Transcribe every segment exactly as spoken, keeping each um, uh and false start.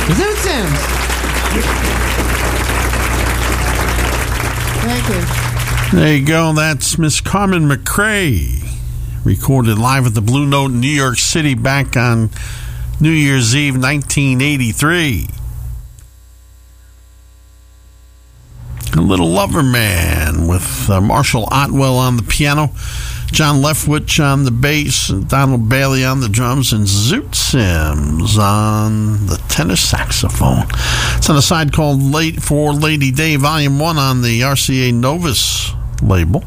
Zoot Sims. Thank you. There you go. That's Miss Carmen McRae, recorded live at the Blue Note in New York City back on New Year's Eve, nineteen eighty-three. A Little Lover Man with uh, Marshall Otwell on the piano, John Leftwich on the bass, and Donald Bailey on the drums, and Zoot Sims on the tenor saxophone. It's on a side called Late for Lady Day, Volume one on the R C A Novus label.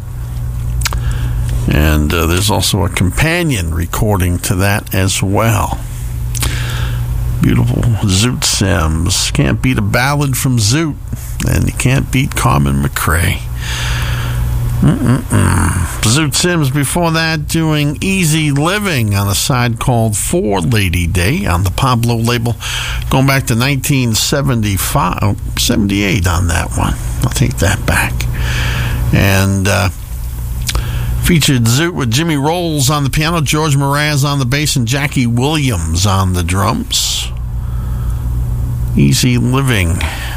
And uh, there's also a companion recording to that as well. Beautiful Zoot Sims. Can't beat a ballad from Zoot, and you can't beat Carmen McRae. Mm-mm-mm. Zoot Sims before that doing Easy Living on a side called For Lady Day on the Pablo label, going back to nineteen seventy-five, seventy-eight on that one. I'll take that back. And uh, featured Zoot with Jimmy Rolls on the piano, George Mraz on the bass, and Jackie Williams on the drums. Easy Living.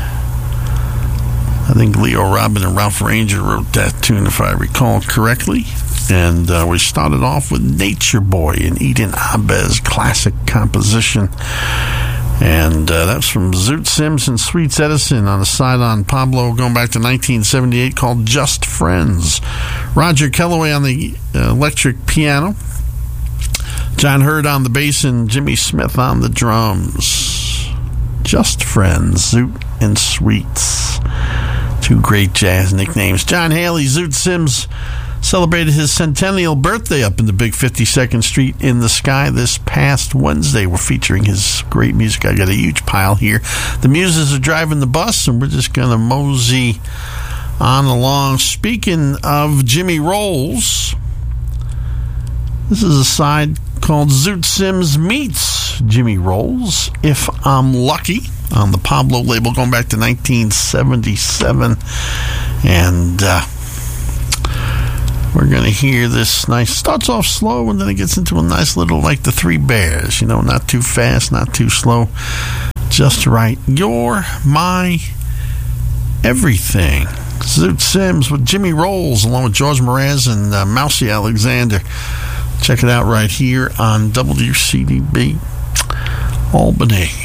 I think Leo Robin and Ralph Ranger wrote that tune, if I recall correctly. And uh, we started off with Nature Boy, an Eden Abez classic composition. And uh, that's from Zoot Sims and Sweets Edison on the side on Pablo, going back to nineteen seventy-eight, called Just Friends. Roger Kellaway on the uh, electric piano, John Hurd on the bass, and Jimmy Smith on the drums. Just Friends, Zoot and Sweets. Two great jazz nicknames. John Haley, Zoot Sims, celebrated his centennial birthday up in the big fifty-second Street in the Sky this past Wednesday. We're featuring his great music. I got a huge pile here. The Muses are driving the bus, and we're just going to mosey on along. Speaking of Jimmy Rolls, this is a side called Zoot Sims Meets Jimmy Rolls, If I'm Lucky, on the Pablo label, going back to nineteen seventy-seven. And uh, we're going to hear this nice, starts off slow, and then it gets into a nice little, like the Three Bears, you know, not too fast, not too slow, just right. You're my everything. Zoot Sims with Jimmy Rolls, along with George Mraz and uh, Mousy Alexander. Check it out right here on W C D B Albany.